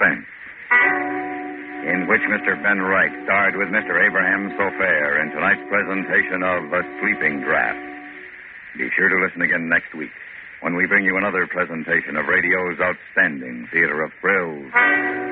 Suspense, in which Mr. Ben Wright starred with Mr. Abraham Sofair in tonight's presentation of A Sleeping Draft. Be sure to listen again next week when we bring you another presentation of radio's outstanding theater of thrills,